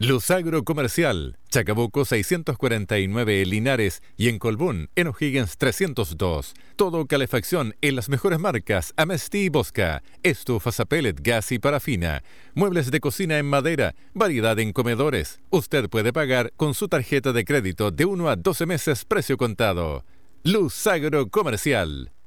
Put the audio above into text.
Luz Agro Comercial, Chacabuco 649 Linares y en Colbún, en O'Higgins 302. Todo calefacción en las mejores marcas, Amesti y Bosca, estufas a pellet, gas y parafina, muebles de cocina en madera, variedad en comedores. Usted puede pagar con su tarjeta de crédito de 1 a 12 meses precio contado. Luz Agro Comercial.